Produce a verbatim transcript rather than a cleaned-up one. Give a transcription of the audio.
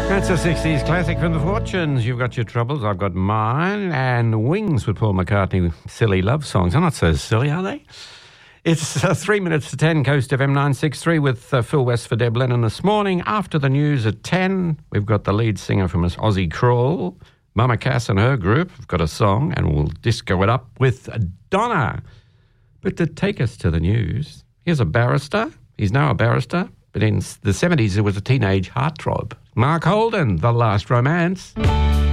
That's a sixties classic from the Fortunes. You've got your troubles, I've got mine. And Wings with Paul McCartney, silly love songs. They're not so silly, are they? It's uh, three minutes to ten, Coast F M nine sixty-three with uh, Phil West for Deb Lennon this morning. After the news at ten, we've got the lead singer from us, Ozzy Crawl. Mama Cass and her group have got a song, and we'll disco it up with Donna. But to take us to the news, here's a barrister. He's now a barrister, but in the seventies, it was a teenage heartthrob. Mark Holden, The Last Romance.